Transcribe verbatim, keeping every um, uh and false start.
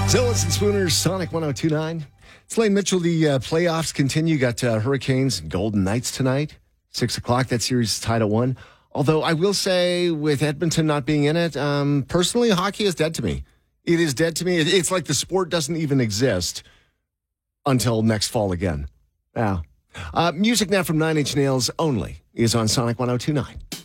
Zillis and Spooners, Sonic one oh two point nine. It's Lane Mitchell. The uh, playoffs continue. Got uh, Hurricanes and Golden Knights tonight. Six o'clock. That series is tied at one. Although I will say, with Edmonton not being in it, um, personally, hockey is dead to me. It is dead to me. It, it's like the sport doesn't even exist until next fall again. Yeah. Uh, music now from Nine Inch Nails only is on Sonic one oh two point nine.